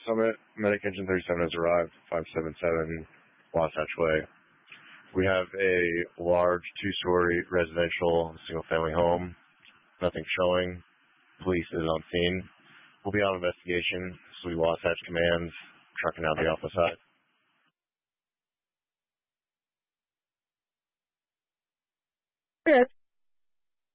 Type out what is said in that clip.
Summit. Medic Engine 37 has arrived, 577 Wasatch Way. We have a large two-story residential single-family home. Nothing showing. Police is on scene. We'll be on investigation. So we Wasatch commands, trucking out the Alpha side. Yes.